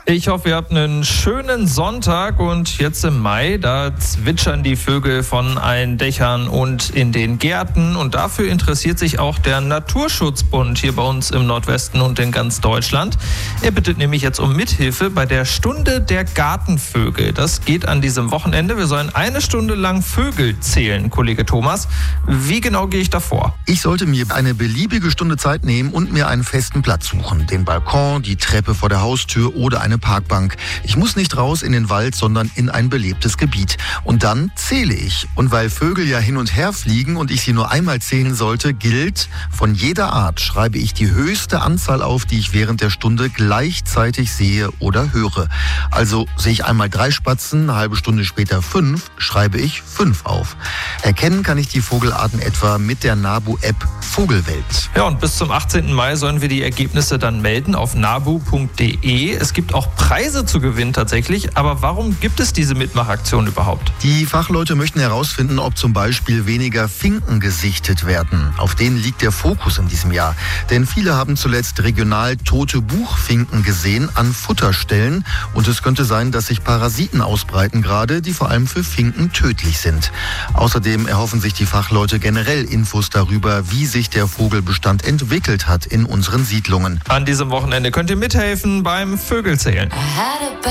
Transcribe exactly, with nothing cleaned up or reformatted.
Ich hoffe, ihr habt einen schönen Sonntag und jetzt im Mai, da zwitschern die Vögel von allen Dächern und in den Gärten und dafür interessiert sich auch der Naturschutzbund hier bei uns im Nordwesten und in ganz Deutschland. Er bittet nämlich jetzt um Mithilfe bei der Stunde der Gartenvögel. Das geht an diesem Wochenende. Wir sollen eine Stunde lang Vögel zählen, Kollege Thomas. Wie genau gehe ich da vor? Ich sollte mir eine beliebige Stunde Zeit nehmen und mir einen festen Platz suchen. Den Balkon, die Treppe vor der Haustür oder eine Parkbank. Ich muss nicht raus in den Wald, sondern in ein belebtes Gebiet. Und dann zähle ich. Und weil Vögel ja hin und her fliegen und ich sie nur einmal zählen sollte, gilt, von jeder Art schreibe ich die höchste Anzahl auf, die ich während der Stunde gleichzeitig sehe oder höre. Also sehe ich einmal drei Spatzen, eine halbe Stunde später fünf, schreibe ich fünf auf. Erkennen kann ich die Vogelarten etwa mit der Nabu-App Vogelwelt. Ja, und bis zum achtzehnten Mai sollen wir die Ergebnisse dann melden auf nabu punkt de. Es gibt auch Preise zu gewinnen tatsächlich, aber warum gibt es diese Mitmachaktion überhaupt? Die Fachleute möchten herausfinden, ob zum Beispiel weniger Finken gesichtet werden. Auf denen liegt der Fokus in diesem Jahr. Denn viele haben zuletzt regional tote Buchfinken gesehen an Futterstellen. Und es könnte sein, dass sich Parasiten ausbreiten gerade, die vor allem für Finken tödlich sind. Außerdem erhoffen sich die Fachleute generell Infos darüber, wie sich der Vogelbestand entwickelt hat in unseren Siedlungen. An diesem Wochenende könnt ihr mithelfen beim Vögelzählen.